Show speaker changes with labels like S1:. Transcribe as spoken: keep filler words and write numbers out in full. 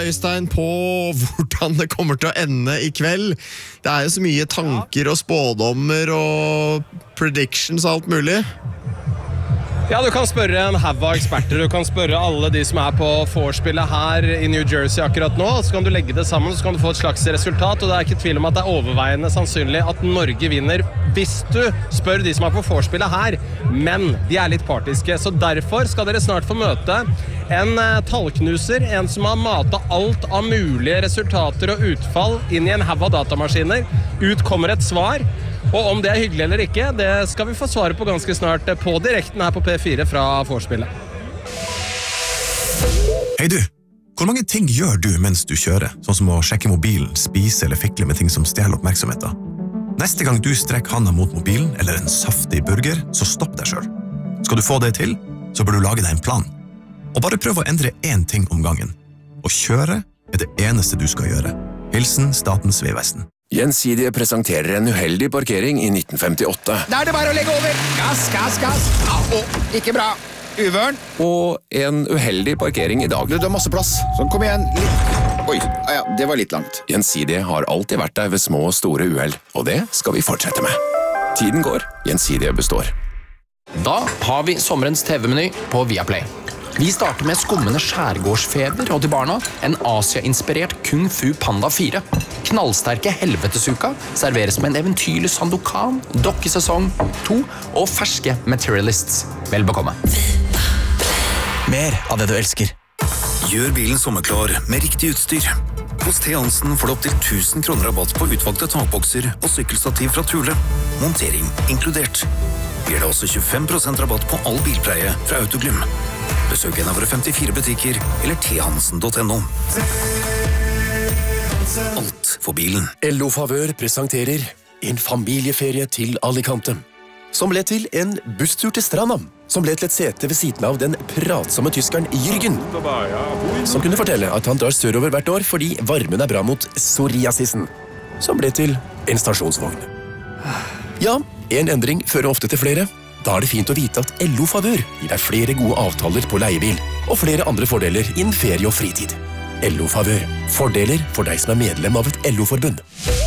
S1: Øystein, på hvordan det kommer til å ende i kveld. Det er jo så mye tanker og spådommer og predictions og alt mulig.
S2: Ja, du kan spørre en haug av eksperter, du kan spørre alle de som er på vorspielet her i New Jersey akkurat nå, så kan du legge det sammen, så kan du få et slags resultat, og det er ikke tvil om at det er overveiende sannsynlig at Norge vinner hvis du spør de som er på vorspielet her, men de er litt partiske, så derfor skal dere snart få møte en tallknuser, en som har matet alt av mulige resultater og utfall inn i en haug av datamaskiner. Ut kommer et svar, og om det er hyggelig eller ikke, det skal vi få svare på ganske snart på direkten her på P fire fra vorspielet.
S3: Hei du, hvor mange ting gjør du mens du kjører, sånn som å sjekke mobilen, spise eller fikle med ting som stjeler oppmerksomheten? Neste gang du strekker handa mot mobilen eller en saftig burger, så stopp deg selv. Skal du få det til, så bør du lage deg en plan. Og bare prøv å endre én ting om gangen. Å kjøre er det eneste du skal gjøre. Hilsen Statens vegvesen.
S4: Gjensidige presenterer en uheldig parkering i nitten femtiåtte.
S5: Da er det bare å legge over. Gass, gass, gass. Au, ikke bra. Uvørn.
S4: Og en uheldig parkering i dag.
S5: Du, du har masse plass. Sånn, kom igjen. Litt. Oi, ah, ja, det var litt langt.
S4: Gjensidige har alltid vært der ved små og store uheld, og det skal vi fortsette med. Tiden går, Gjensidige består.
S6: Da har vi sommerens T V-meny på Viaplay. Vi starter med skummende skjærgårdsfeber og til barna en Asia-inspirert Kung Fu Panda fire. Knallsterke helvetesuka serveres med en eventyrlig Sandokan, dokkesesong to og ferske Materialists. Vel bekomme.
S7: Mer av det du elsker.
S3: Gjør bilen sommerklar med riktig utstyr. Hos T. Hansen får du opp til tusen kroner rabatt på utvalgte takbokser og sykkelstativ fra Thule. Montering inkludert. Vi gir deg også tjuefem prosent rabatt på all bilpleie fra Autoglym. Besøk en av våre femtifire butikker eller t hansen punktum no. Alt for bilen.
S4: L O Favør presenterer en familieferie til Alicante, som ble til en busstur til stranda, som ble til et sete ved siden av den pratsomme tyskeren Jürgen, som kunne fortelle at han drar sørover hvert år fordi varmen er bra mot psoriasisen, som ble til en stasjonsvogn. Ja, en endring fører ofte til flere. Da er det fint å vite at L O Favør gir deg flere gode avtaler på leiebil, og flere andre fordeler innen ferie og fritid. L O Favør. Fordeler for deg som er medlem av et L O-forbund.